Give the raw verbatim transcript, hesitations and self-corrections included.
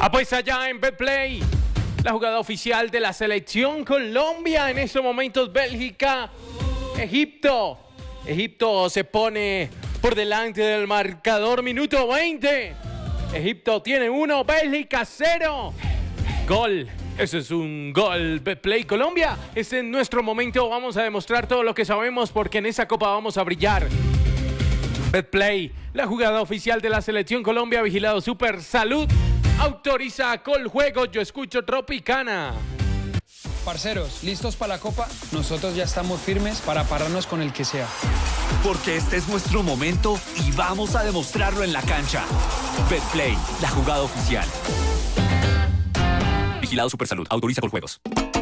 Apuesta ya en Betplay, la jugada oficial de la selección Colombia. En estos momentos Bélgica, Egipto. Egipto se pone por delante del marcador, minuto veinte. Egipto tiene uno, Bélgica cero. Gol. Ese es un gol. Betplay Colombia. Este es nuestro momento. Vamos a demostrar todo lo que sabemos porque en esa copa vamos a brillar. Betplay, la jugada oficial de la selección Colombia, vigilado Super Salud. Autoriza Coljuegos. Yo escucho Tropicana. Parceros, ¿listos para la copa? Nosotros ya estamos firmes para pararnos con el que sea. Porque este es nuestro momento y vamos a demostrarlo en la cancha. Betplay, la jugada oficial. Vigilado Supersalud. Autoriza Coljuegos.